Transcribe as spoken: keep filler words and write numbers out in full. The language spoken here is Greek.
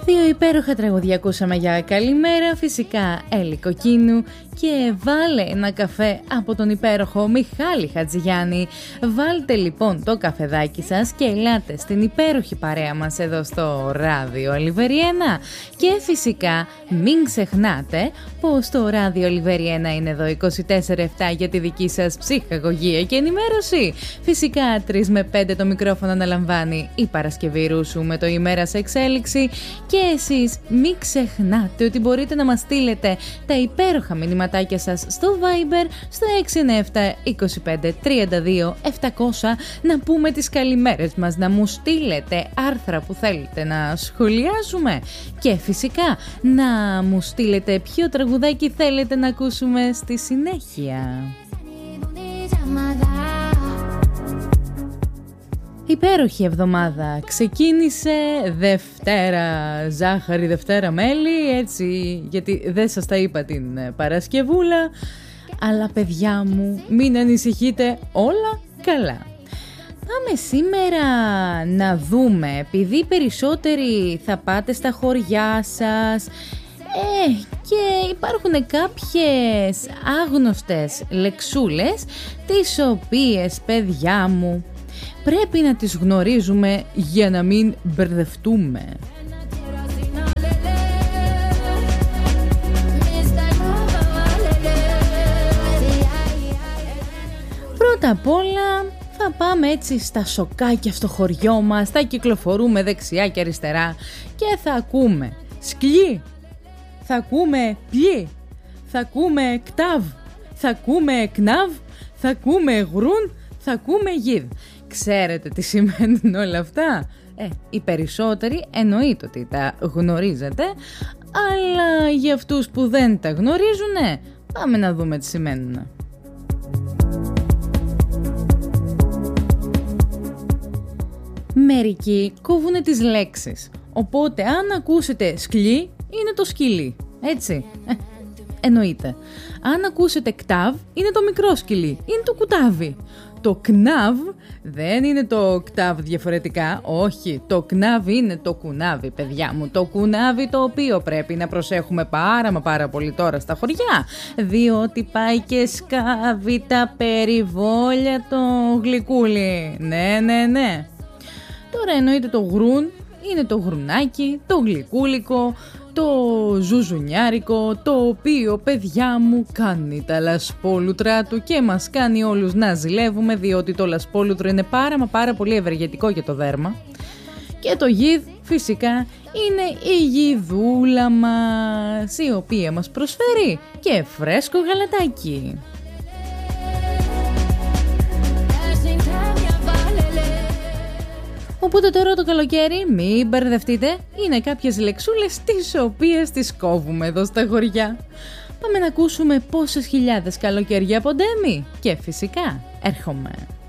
Δύο υπέροχα τραγουδιά ακούσαμε για καλημέρα, φυσικά Έλλη Κοκκίνου και βάλε ένα καφέ από τον υπέροχο Μιχάλη Χατζηγιάννη. Βάλτε λοιπόν το καφεδάκι σας και ελάτε στην υπέροχη παρέα μας εδώ στο Ράδιο Ολιβεριένα. Και φυσικά μην ξεχνάτε πως το Ράδιο Ολιβεριένα είναι εδώ είκοσι τέσσερα επτά για τη δική σας ψυχαγωγία και ενημέρωση. Φυσικά τρεις με πέντε το μικρόφωνο αναλαμβάνει η Παρασκευή Ρούσου με το ημέρα σε εξέλιξη. Και εσείς μην ξεχνάτε ότι μπορείτε να μας στείλετε τα υπέροχα μηνυματάκια σας στο Viber στο έξι εννιά επτά είκοσι πέντε τριάντα δύο επτακόσια, να πούμε τις καλημέρες μας, να μου στείλετε άρθρα που θέλετε να σχολιάσουμε και φυσικά να μου στείλετε ποιο τραγουδάκι θέλετε να ακούσουμε στη συνέχεια. Υπέροχη εβδομάδα ξεκίνησε, Δευτέρα ζάχαρη, Δευτέρα μέλι, έτσι, γιατί δεν σας τα είπα την Παρασκευούλα, αλλά παιδιά μου μην ανησυχείτε, όλα καλά. Πάμε σήμερα να δούμε, επειδή περισσότεροι θα πάτε στα χωριά σας ε, και υπάρχουν κάποιες άγνωστες λεξούλες τις οποίες, παιδιά μου, πρέπει να τις γνωρίζουμε για να μην μπερδευτούμε. Πρώτα απ' όλα θα πάμε έτσι στα σοκάκια στο χωριό μας, θα κυκλοφορούμε δεξιά και αριστερά και θα ακούμε σκλί, θα ακούμε πλί, θα ακούμε κτάβ, θα ακούμε κνάβ, θα ακούμε γρούν, θα ακούμε γίδ. Ξέρετε τι σημαίνουν όλα αυτά? Ε, οι περισσότεροι εννοείται ότι τα γνωρίζετε, αλλά για αυτούς που δεν τα γνωρίζουνε, πάμε να δούμε τι σημαίνουν. Μερικοί κόβουνε τις λέξεις, οπότε αν ακούσετε σκλί, είναι το σκυλί, έτσι, ε, εννοείται. Αν ακούσετε κτάβ, είναι το μικρό σκυλί, είναι το κουτάβι. Το κνάβ δεν είναι το κτάβ διαφορετικά, όχι, το κνάβ είναι το κουνάβι, παιδιά μου, το κουνάβι το οποίο πρέπει να προσέχουμε πάρα μα πάρα πολύ τώρα στα χωριά, διότι πάει και σκάβει τα περιβόλια το γλυκούλι, ναι ναι ναι. Τώρα εννοείται το γρούν, είναι το γρουνάκι, το γλυκούλικο, το ζουζουνιάρικο, το οποίο, παιδιά μου, κάνει τα λασπόλουτρα του και μας κάνει όλους να ζηλεύουμε, διότι το λασπόλουτρο είναι πάρα μα πάρα πολύ ευεργετικό για το δέρμα. Και το γίδ φυσικά είναι η γιδούλα μας, η οποία μας προσφέρει και φρέσκο γαλατάκι. Οπότε τώρα το καλοκαίρι, μην μπερδευτείτε, είναι κάποιες λεξούλες τις οποίες τις κόβουμε εδώ στα χωριά. Πάμε να ακούσουμε πόσες χιλιάδες καλοκαίρια ποντέμι και φυσικά έρχομαι.